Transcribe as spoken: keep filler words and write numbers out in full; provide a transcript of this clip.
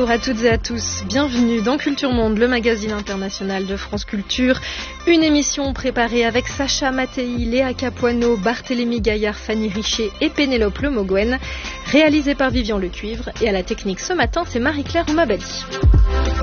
Bonjour à toutes et à tous, bienvenue dans Culture Monde, le magazine international de France Culture. Une émission préparée avec Sacha Mattei, Léa Capuano, Barthélémy Gaillard, Fanny Richer et Pénélope Lemoguen, réalisée par Vivian Lecuivre. Et à la technique ce matin, c'est Marie-Claire Oumabali.